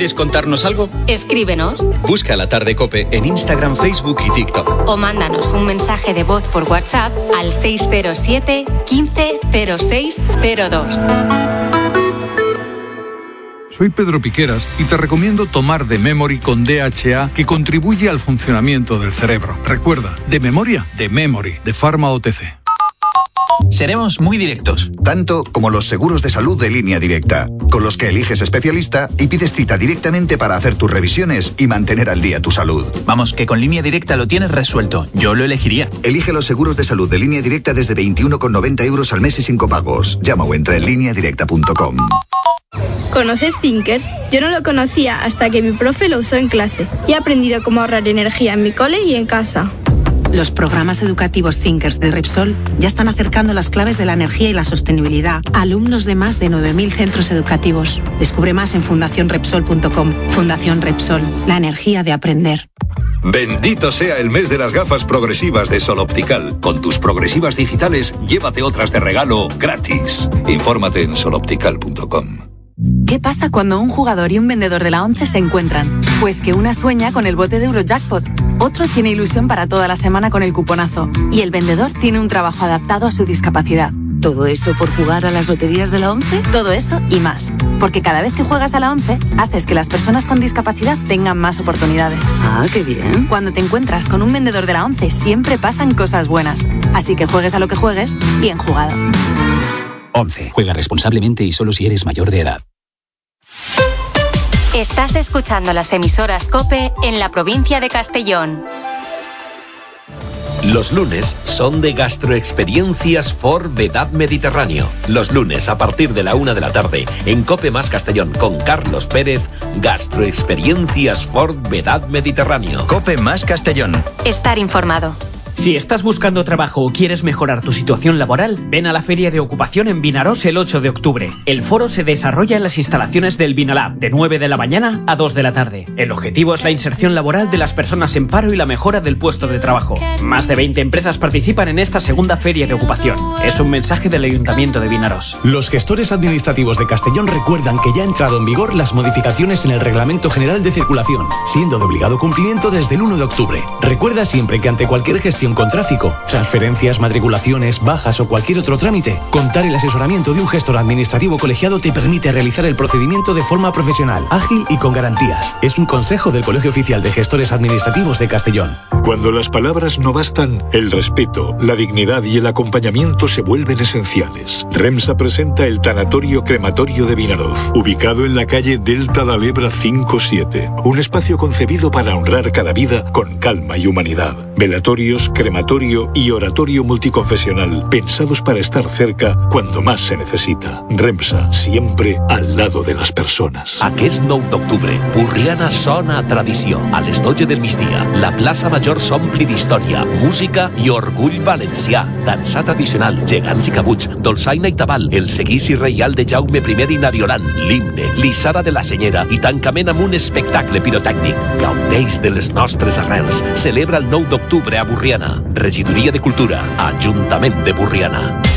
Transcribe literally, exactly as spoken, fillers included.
¿Quieres contarnos algo? Escríbenos. Busca La Tarde COPE en Instagram, Facebook y TikTok. O mándanos un mensaje de voz por WhatsApp al seis cero siete, quince, cero seis cero dos. Soy Pedro Piqueras y te recomiendo tomar The Memory con D H A, que contribuye al funcionamiento del cerebro. Recuerda, de memoria, The Memory, de Pharma O T C. Seremos muy directos. Tanto como los seguros de salud de Línea Directa, con los que eliges especialista y pides cita directamente para hacer tus revisiones y mantener al día tu salud. Vamos, que con Línea Directa lo tienes resuelto. Yo lo elegiría. Elige los seguros de salud de Línea Directa desde veintiuno con noventa euros al mes y sin copagos. Llama o entra en línea directa punto com. ¿Conoces Thinkers? Yo no lo conocía hasta que mi profe lo usó en clase y he aprendido cómo ahorrar energía en mi cole y en casa. Los programas educativos Thinkers de Repsol ya están acercando las claves de la energía y la sostenibilidad a alumnos de más de nueve mil centros educativos. Descubre más en fundación repsol punto com. Fundación Repsol, la energía de aprender. Bendito sea el mes de las gafas progresivas de Sol Optical. Con tus progresivas digitales, llévate otras de regalo gratis. Infórmate en sol optical punto com. ¿Qué pasa cuando un jugador y un vendedor de la ONCE se encuentran? Pues que una sueña con el bote de Eurojackpot, otro tiene ilusión para toda la semana con el cuponazo y el vendedor tiene un trabajo adaptado a su discapacidad. ¿Todo eso por jugar a las loterías de la ONCE? Todo eso y más. Porque cada vez que juegas a la ONCE, haces que las personas con discapacidad tengan más oportunidades. Ah, qué bien. Cuando te encuentras con un vendedor de la ONCE, siempre pasan cosas buenas. Así que juegues a lo que juegues, bien jugado. ONCE. Juega responsablemente y solo si eres mayor de edad. Estás escuchando las emisoras COPE en la provincia de Castellón. Los lunes son de Gastroexperiencias for Vedad Mediterráneo. Los lunes a partir de la una de la tarde en COPE más Castellón con Carlos Pérez, Gastroexperiencias for Vedad Mediterráneo. COPE más Castellón. Estar informado. Si estás buscando trabajo o quieres mejorar tu situación laboral, ven a la Feria de Ocupación en Vinarós el ocho de octubre. El foro se desarrolla en las instalaciones del Vinalab, de nueve de la mañana a dos de la tarde. El objetivo es la inserción laboral de las personas en paro y la mejora del puesto de trabajo. Más de veinte empresas participan en esta segunda Feria de Ocupación. Es un mensaje del Ayuntamiento de Vinarós. Los gestores administrativos de Castellón recuerdan que ya han entrado en vigor las modificaciones en el Reglamento General de Circulación, siendo de obligado cumplimiento desde el uno de octubre. Recuerda siempre que ante cualquier gestión con tráfico, transferencias, matriculaciones, bajas o cualquier otro trámite, contar el asesoramiento de un gestor administrativo colegiado te permite realizar el procedimiento de forma profesional, ágil y con garantías. Es un consejo del Colegio Oficial de Gestores Administrativos de Castellón. Cuando las palabras no bastan, el respeto, la dignidad y el acompañamiento se vuelven esenciales. REMSA presenta el Tanatorio Crematorio de Vinaroz, ubicado en la calle Delta da Lebra cinco siete. Un espacio concebido para honrar cada vida con calma y humanidad. Velatorios, crematorio y oratorio multiconfesional, pensados para estar cerca cuando más se necesita. REMSA, siempre al lado de las personas. Aquest nou d'octubre, Borriana sona a tradició. A les dotze del migdia, la plaça Major s'ompli d'història, música i orgull valencià. Dansa tradicional, gegants i cabuts, dolçaina i tabal, el seguici reial de Jaume primer i Nariolan, l'himne, l'issada de la senyera i tancament amb un espectacle pirotècnic. Gaudeix de les nostres arrels. Celebra el nou d'octubre a Borriana. Regidoria de Cultura, Ajuntament de Borriana.